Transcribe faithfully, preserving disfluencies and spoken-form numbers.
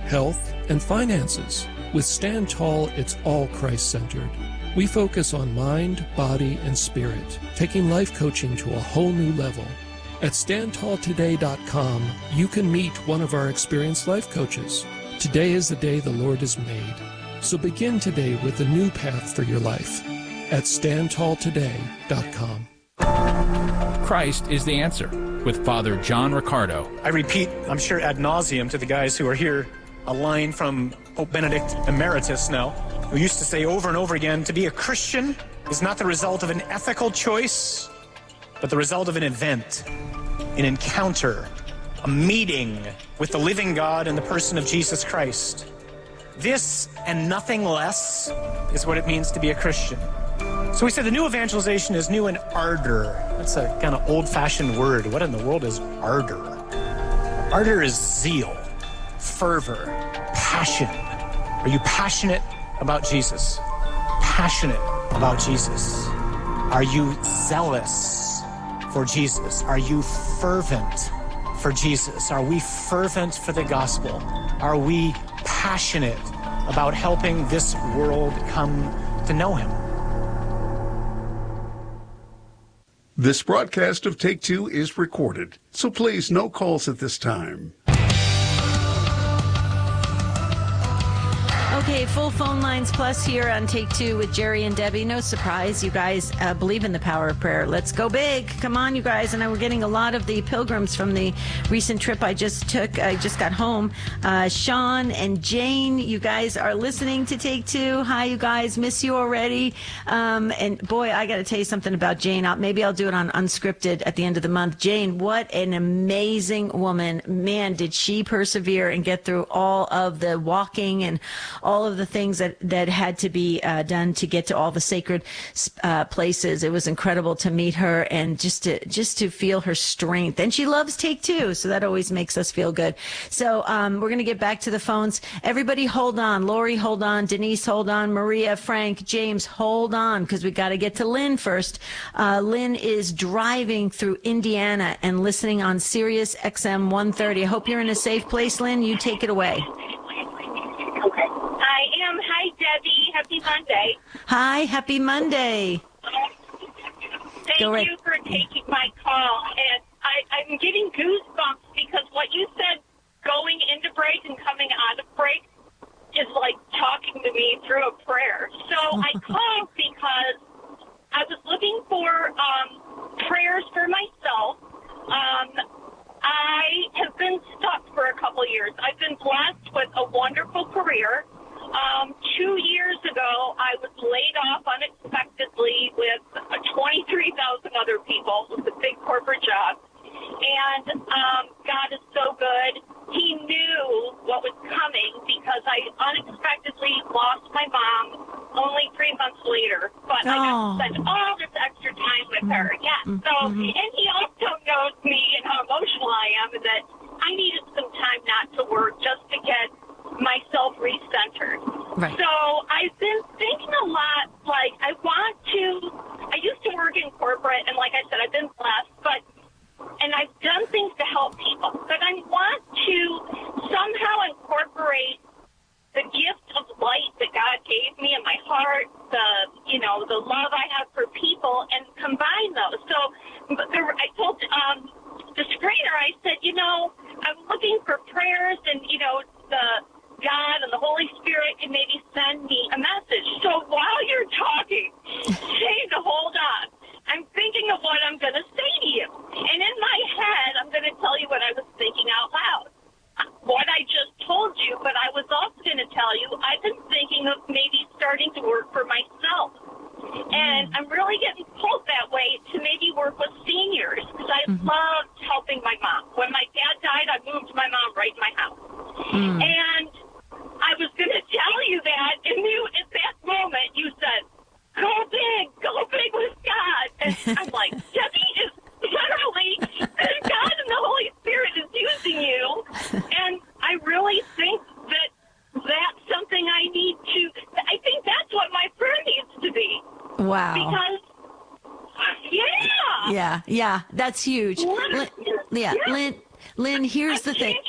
health, and finances. With Stand Tall, it's all Christ-centered. We focus on mind, body, and spirit, taking life coaching to a whole new level. At stand tall today dot com, you can meet one of our experienced life coaches. Today is the day the Lord has made. So begin today with a new path for your life at stand tall today dot com. Christ is the answer with Father John Riccardo. I repeat, I'm sure ad nauseum to the guys who are here, a line from Pope Benedict Emeritus now, who used to say over and over again, to be a Christian is not the result of an ethical choice, but the result of an event, an encounter, a meeting with the living God in the person of Jesus Christ. This and nothing less is what it means to be a Christian. So we said the new evangelization is new in ardor. That's a kind of old-fashioned word. What in the world is ardor? Ardor is zeal, fervor, passion. Are you passionate about Jesus? Passionate about Jesus? Are you zealous for Jesus? Are you fervent for Jesus? Are we fervent for the gospel? Are we passionate about helping this world come to know him? This broadcast of Take Two is recorded, so please no calls at this time. Okay, full phone lines plus here on Take Two with Jerry and Debbie. No surprise, you guys uh, believe in the power of prayer. Let's go big. Come on, you guys. And I, we're getting a lot of the pilgrims from the recent trip I just took. I just got home. Uh, Sean and Jane, you guys are listening to Take Two. Hi, you guys. Miss you already. Um, and boy, I got to tell you something about Jane. I'll, maybe I'll do it on Unscripted at the end of the month. Jane, what an amazing woman. Man, did she persevere and get through all of the walking and all of the things that, that had to be uh, done to get to all the sacred uh, places. It was incredible to meet her and just to just to feel her strength. And she loves Take Two, so that always makes us feel good. So um, we're going to get back to the phones. Everybody hold on. Lori, hold on. Denise, hold on. Maria, Frank, James, hold on, because we got to get to Lynn first. Uh, Lynn is driving through Indiana and listening on Sirius X M one thirty. I hope you're in a safe place, Lynn. You take it away. Okay. I am. Hi, Debbie. Happy Monday. Hi. Happy Monday. Thank Go right. you for taking my call. And I, I'm getting goosebumps because what you said going into break and coming out of break is like talking to me through a prayer. So I called because I was looking for um, prayers for myself. Um, I have been stuck for a couple years. I've been blessed with a wonderful career. Um, two years ago, I was laid off unexpectedly with uh, twenty-three thousand other people with a big corporate job. And um, God is so good. He knew what was coming because I unexpectedly lost my mom only three months later. But oh. I got to spend all this extra time with her. Yeah. Mm-hmm. So, and he also knows me and how emotional I am, and that I needed some time not to work just to get myself recentered. Right. So I've been thinking a lot, like, I want to, I used to work in corporate, and like I said, I've been blessed, but, and I've done things to help people, but I want to somehow incorporate the gift of light that God gave me in my heart, the, you know, the love I have for people, and combine those. So there, I told um, the screener, I said, you know, I'm looking for prayers, and, you know, the God and the Holy Spirit can maybe send me a message. So while you're talking, Shane, hold on. I'm thinking of what I'm going to say to you. And in my head, I'm going to tell you what I was thinking out loud. What I just told you, but I was also going to tell you, I've been thinking of maybe starting to work for myself. And I'm really getting pulled that way to maybe work with seniors because I mm-hmm. loved helping my mom. When my dad died, I moved my mom right in my house. Mm. And I was going to tell you that, and you, at that moment, you said, go big, go big with God. And I'm like, Debbie is literally, God and the Holy Spirit is using you. And I really think that that's something I need to, I think that's what my prayer needs to be. Wow. Because, yeah. Yeah, yeah, that's huge. Lynn, Lynn, yeah, yeah. Lynn, Lynn, here's I'm the thing. changing